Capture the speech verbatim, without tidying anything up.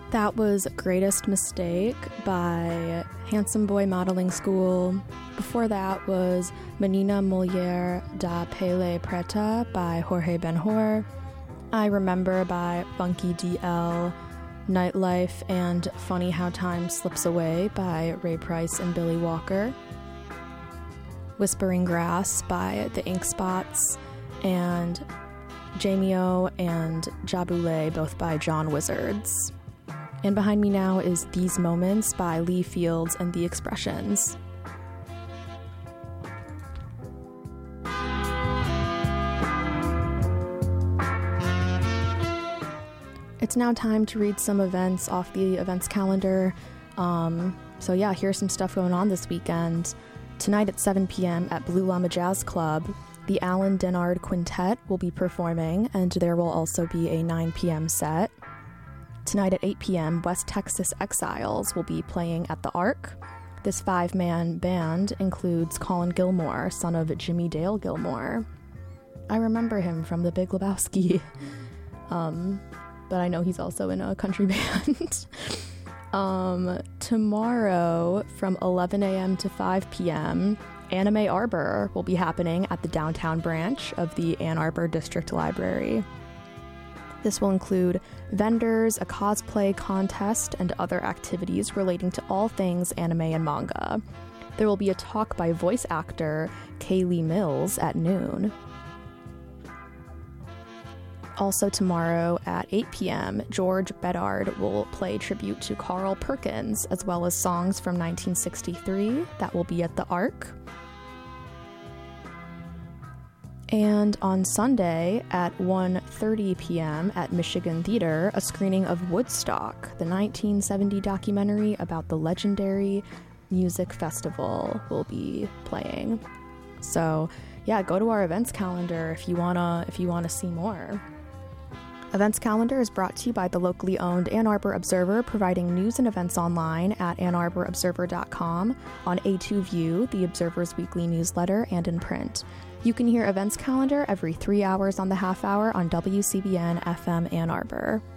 That was Greatest Mistake by Handsome Boy Modeling School. Before that was Menina Mulher da Pele Preta by Jorge Ben-Hur. I Remember by Funky D L. Nightlife and Funny How Time Slips Away by Ray Price and Billy Walker. Whispering Grass by The Ink Spots, and Jamie-O and Jabule, both by John Wizards. And behind me now is These Moments by Lee Fields and The Expressions. It's now time to read some events off the events calendar. Um, so yeah, here's some stuff going on this weekend. Tonight at seven p.m. at Blue Llama Jazz Club, the Alan Dennard Quintet will be performing, and there will also be a nine p.m. set. Tonight at eight p.m., West Texas Exiles will be playing at the Ark. This five-man band includes Colin Gilmore, son of Jimmy Dale Gilmore. I remember him from The Big Lebowski, um, but I know he's also in a country band. Um, tomorrow from eleven a.m. to five p.m., Anime Arbor will be happening at the downtown branch of the Ann Arbor District Library. This will include vendors, a cosplay contest, and other activities relating to all things anime and manga. There will be a talk by voice actor Kaylee Mills at noon. Also tomorrow at eight p.m., George Bedard will play tribute to Carl Perkins, as well as songs from nineteen sixty-three. That will be at the Ark. And on Sunday at one thirty p.m. at Michigan Theater, a screening of Woodstock, the nineteen seventy documentary about the legendary music festival, will be playing. So yeah, go to our events calendar if you wanna if you wanna see more. Events calendar is brought to you by the locally owned Ann Arbor Observer, providing news and events online at ann arbor observer dot com, on A two View, the Observer's weekly newsletter, and in print. You can hear events calendar every three hours on the half hour on W C B N F M Ann Arbor.